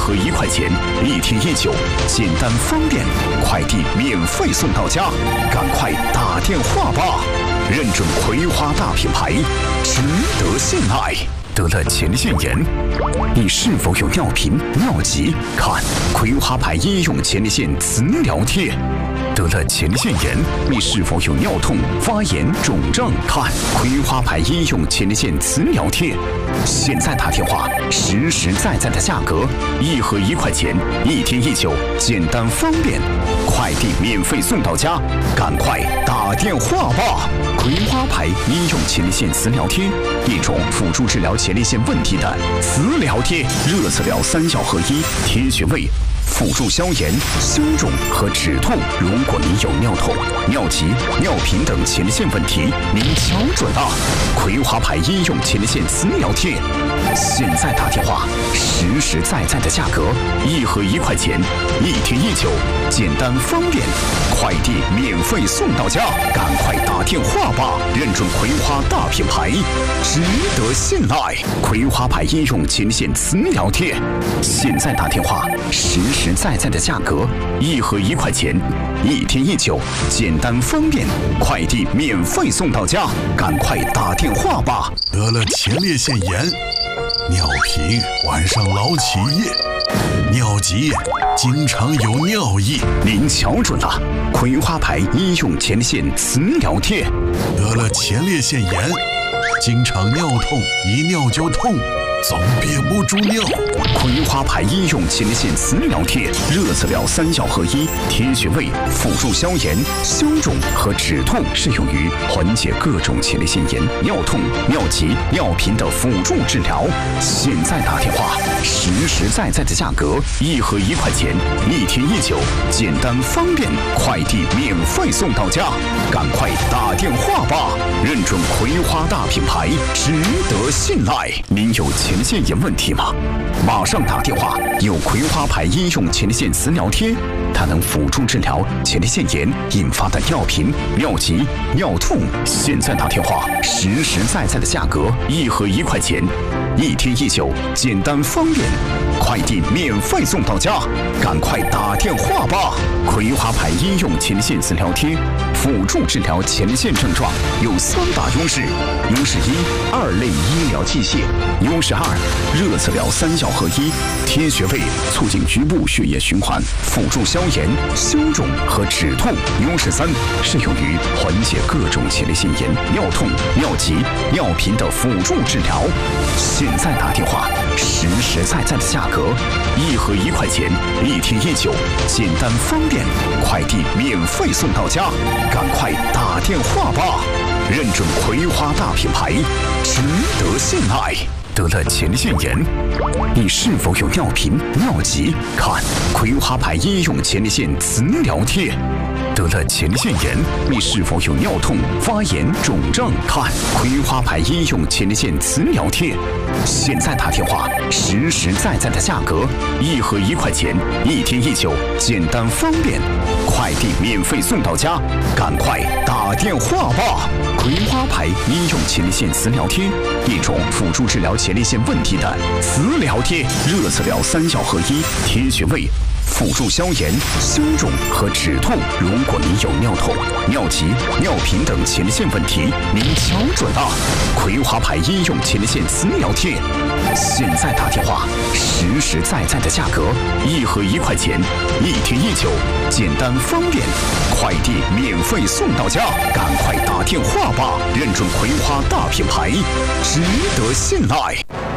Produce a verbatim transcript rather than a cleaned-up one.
盒一块钱，一天一九，简单方便，快递免费送到家，赶快打电话吧！认准葵花大品牌，值得信赖。得了前列腺炎，你是否有尿频、尿急？看葵花牌医用前列腺磁疗贴。得了前列腺炎，你是否有尿痛、发炎、肿胀？看葵花牌医用前列腺磁疗贴。现在打电话，实实在在的价格，一盒一块钱，一天一九，简单方便，快递免费送到家，赶快打电话吧！葵花牌医用前列腺磁疗贴，一种辅助治疗前列腺问题的磁疗贴，热磁疗三效合一，贴穴位，辅助消炎、消肿和止痛。如果你有尿痛、尿急、尿频等前列腺问题，您瞧准了，葵花牌医用前列腺磁疗贴。现在打电话，实实在在的价格，一盒一块钱，一天一九，简单方便，快递免费送到家，赶快打电话吧！认准葵花大品牌，值得信赖。葵花牌医用前列腺磁疗贴，现在打电话，实实在在的价格，一盒一块钱，一天一九，简单方便，快递免费送到家，赶快打电话吧！ 得了前列腺炎、尿频，晚上老起夜，尿急，经常有尿意。 您瞧准了，葵花牌医用前列腺磁疗贴。 得了前列腺炎，经常尿痛，一尿就痛，总憋不住尿。 葵花牌医用前列腺磁疗贴，热磁疗三效合一，贴穴位，辅助消炎、消肿和止痛，适用于缓解各种前列腺炎、尿痛、尿急、尿频的辅助治疗。现在打电话，实实在在的价格，一盒一块钱，一天一九，简单方便，快递免费送到家，赶快打电话吧！认准葵花大品牌，值得信赖。您有前列腺炎问题吗？马上打电话，有葵花牌医用前列腺磁疗贴，它能辅助治疗前列腺炎引发的尿频、尿急、尿痛。现在打电话，实实在在的价格，一盒一块钱，一天一九，简单方便，快递免费送到家，赶快打电话吧！葵花牌医用前列腺磁疗贴，辅助治疗前列腺症状有三大优势：优势一，二类医疗器械；优势二，热磁疗三效合一，贴穴位，促进局部血液循环，辅助消炎、消肿和止痛；优势三，适用于缓解各种前列腺炎、尿痛、尿急、尿频的辅助治疗。现在打电话，实实在在的价格，一盒一块钱，一天一九，简单方便，快递免费送到家，赶快打电话吧！认准葵花大品牌，值得信赖。得了前列腺炎，你是否有尿频、尿急？看葵花牌医用前列腺磁疗贴。得了前列腺炎，你是否有尿痛、发炎、肿胀？看葵花牌医用前列腺磁疗贴。现在打电话，实实在在的价格，一盒一块钱，一天一九，简单方便，快递免费送到家，赶快打电话吧！葵花牌医用前列腺磁疗贴，一种辅助治疗前列腺问题的磁疗贴，热磁疗三效合一，贴穴位，辅助消炎、消肿和止痛。如果你有尿痛、尿急、尿频等前列腺问题，您瞧准了，葵花牌医用前列腺磁疗贴。现在打电话，实实在在的价格，一盒一块钱，一天一九，简单方便，快递免费送到家，赶快打电话吧！认准葵花大品牌，值得信赖。